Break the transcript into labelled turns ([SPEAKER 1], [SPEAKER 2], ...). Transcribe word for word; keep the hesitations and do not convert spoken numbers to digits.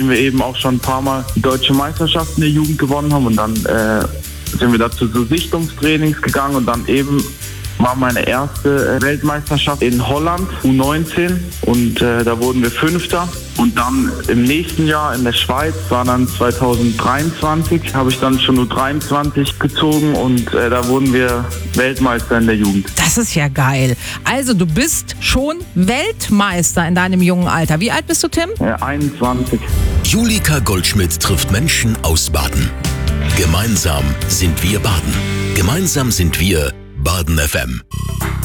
[SPEAKER 1] nachdem wir eben auch schon ein paar Mal die deutsche Meisterschaft in der Jugend gewonnen haben und dann äh, sind wir dazu so Sichtungstrainings gegangen und dann eben war meine erste Weltmeisterschaft in Holland, U neunzehn, und äh, da wurden wir Fünfter. Und dann im nächsten Jahr in der Schweiz, war dann zwanzig dreiundzwanzig, habe ich dann schon U dreiundzwanzig gezogen und äh, da wurden wir Weltmeister in der Jugend.
[SPEAKER 2] Das ist ja geil. Also du bist schon Weltmeister in deinem jungen Alter. Wie alt bist du, Tim?
[SPEAKER 1] Äh, einundzwanzig.
[SPEAKER 3] Julika Goldschmidt trifft Menschen aus Baden. Gemeinsam sind wir Baden. Gemeinsam sind wir Baden F M.